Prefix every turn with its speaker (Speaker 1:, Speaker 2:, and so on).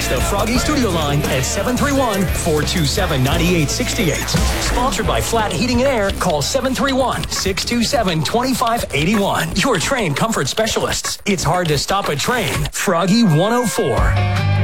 Speaker 1: Text the Froggy Studio line at 731-427-9868. Sponsored by Flat Heating and Air. Call 731-627-2581. Your train comfort specialists. It's hard to stop a train. Froggy 104.